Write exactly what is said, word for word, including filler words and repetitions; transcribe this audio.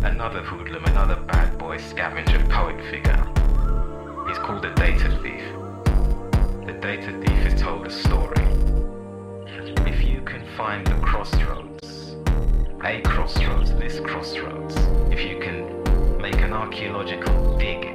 Another hoodlum, another bad boy, scavenger, poet figure. He's called a data thief. The data thief has told a story. If you can find the crossroads, a crossroads, this crossroads, if you can make an archaeological dig